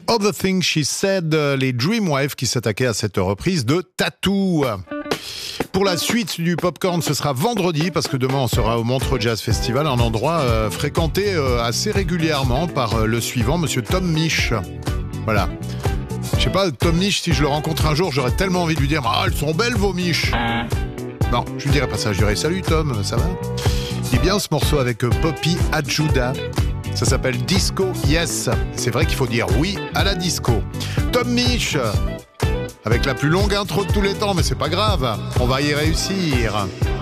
All the Things She Said, les Dreamwave qui s'attaquaient à cette reprise de Tattoo. Pour la suite du Popcorn, ce sera vendredi, parce que demain on sera au Montreux Jazz Festival, un endroit fréquenté assez régulièrement par le suivant, monsieur Tom Misch. Voilà. Je sais pas, Tom Misch, si je le rencontre un jour, j'aurais tellement envie de lui dire « Ah, elles sont belles vos miches !» Non, je lui dirais pas ça, je dirais « Salut Tom, ça va ?» Il dit bien ce morceau avec Poppy Ajuda. Ça s'appelle Disco Yes. C'est vrai qu'il faut dire oui à la disco. Tom Misch, avec la plus longue intro de tous les temps, mais c'est pas grave, on va y réussir.